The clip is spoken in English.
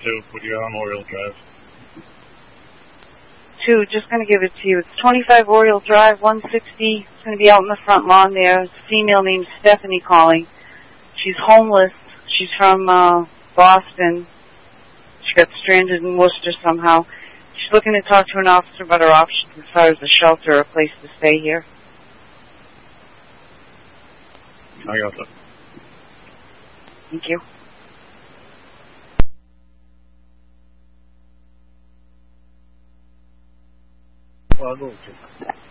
2, put you on Oriole Drive. 2, just going to give it to you. It's 25 Oriole Drive, 160. It's going to be out in the front lawn there. It's a female named Stephanie calling. She's homeless. She's from Boston. She got stranded in Worcester somehow. She's looking to talk to an officer about her options as far as a shelter or a place to stay here. I got that. Thank you. Well, I'll go with you.